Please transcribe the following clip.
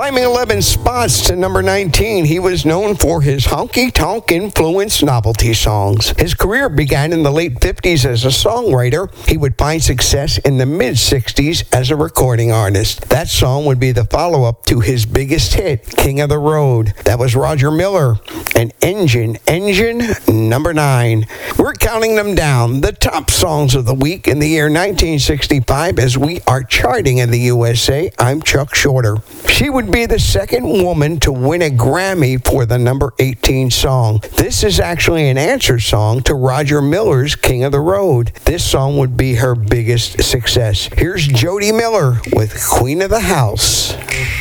Climbing 11 spots to number 19, he was known for his honky-tonk influenced novelty songs. His career began in the late 50s as a songwriter. He would find success in the mid-60s as a recording artist. That song would be the follow-up to his biggest hit, King of the Road. That was Roger Miller and Engine, number 9. We're counting them down, the top songs of the week in the year 1965 as we are charting in the USA. I'm Chuck Shorter. She would be the second woman to win a Grammy for the number 18 song. This is actually an answer song to Roger Miller's King of the Road. This song would be her biggest success. Here's Jody Miller with Queen of the House.